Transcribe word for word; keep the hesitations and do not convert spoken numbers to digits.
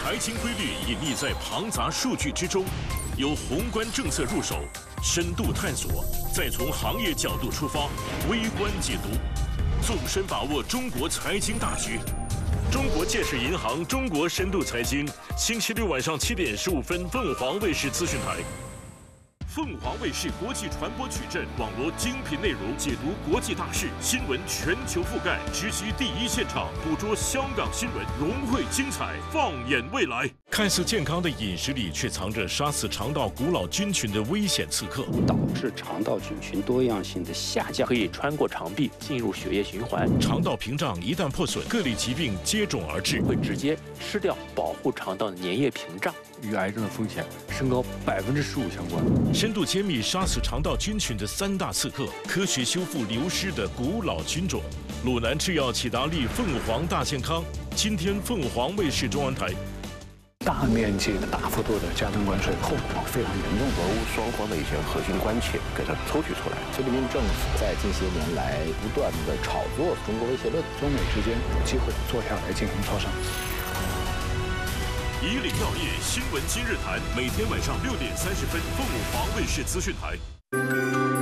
财经规律隐匿在庞杂数据之中，由宏观政策入手，深度探索，再从行业角度出发，微观解读，纵深把握中国财经大局。中国建设银行中国深度财经，星期六晚上七点十五分，凤凰卫视资讯台。 凤凰卫视国际传播矩阵，网罗精品内容，解读国际大事，新闻全球覆盖，直击第一现场，捕捉香港新闻，融汇精彩，放眼未来。看似健康的饮食里，却藏着杀死肠道古老菌群的危险刺客， 导致肠道菌群多样性的下降， 可以穿过肠壁进入血液循环。 肠道屏障一旦破损，各类疾病接踵而至， 会直接吃掉保护肠道的粘液屏障， 与癌症的风险升高百分之十五相关。 深度揭秘杀死肠道菌群的三大刺客，科学修复流失的古老菌种。鲁南制药启达利凤凰大健康，今天凤凰卫视中文台。 大面积的、大幅度的加征关税，后果非常严重。 俄乌双方的一些核心关切给它抽取出来。 菲律宾政府在近些年来不断的炒作中国威胁论， 中美之间有机会坐下来进行磋商。 以岭药业新闻今日谈，每天晚上六点三十分，凤凰卫视资讯台。